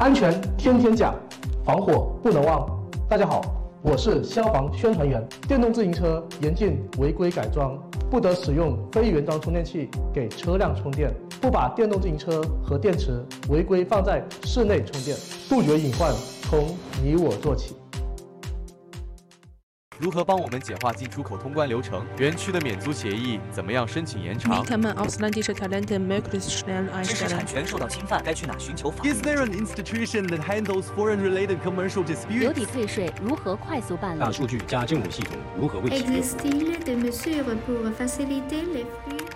安全天天讲，防火不能忘。大家好，我是消防宣传员。电动自行车严禁违规改装，不得使用非原装充电器给车辆充电，不把电动自行车和电池违规放在室内充电，杜绝隐患从你我做起。 如何帮我们简化进出口通关流程？园区的免租协议怎么样申请延长？ Wie kann man ausländische Talente möglichst schnell 知识 einstellen? 产权受到侵犯，该去哪寻求法律？ Is there an institution that handles foreign-related commercial 留 disputes? 抵退税如何快速办理？ 大数据加政务系统如何为其用？ Existe-t-il des mesures pour faciliter les flux